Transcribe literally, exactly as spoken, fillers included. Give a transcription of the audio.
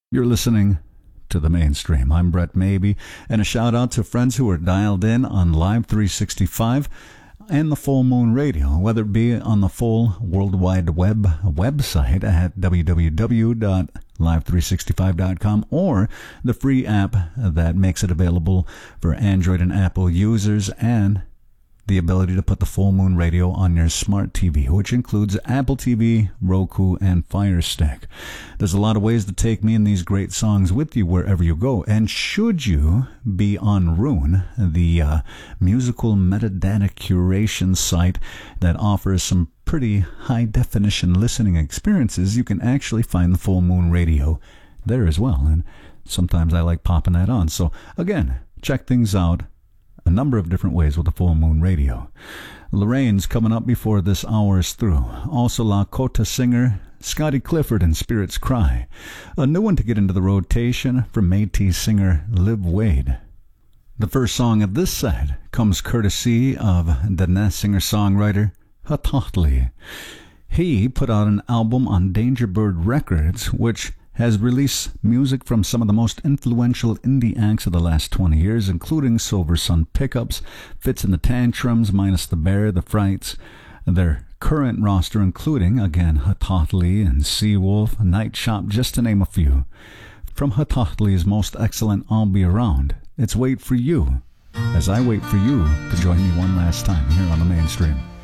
You're listening to The Mainstream. I'm Brett Maybe, and a shout out to friends who are dialed in on Live three sixty-five and the Full Moon Radio, whether it be on the full World Wide Web website at w w w dot live three sixty-five dot com or the free app that makes it available for Android and Apple users, and the ability to put the Full Moon Radio on your smart T V, which includes Apple T V, Roku, and Fire Stick. There's a lot of ways to take me and these great songs with you wherever you go. And should you be on Roon, the uh, musical metadata curation site that offers some pretty high-definition listening experiences, you can actually find the Full Moon Radio there as well. And sometimes I like popping that on. So again, check things out a number of different ways with the Full Moon Radio. Lorraine's coming up before this hour is through. Also Lakota singer Scotty Clifford and Spirits Cry. A new one to get into the rotation from Métis singer Liv Wade. The first song of this set comes courtesy of the singer-songwriter Hatohtli. He put out an album on Dangerbird Records, which has released music from some of the most influential indie acts of the last twenty years, including Silver Sun Pickups, Fits and the Tantrums, Minus the Bear, The Frights. Their current roster including, again, Hatohtli and Seawolf, Night Shop, just to name a few. From Hatohtli's most excellent I'll Be Around, it's Wait for You, as I wait for you to join me one last time here on The Mainstream.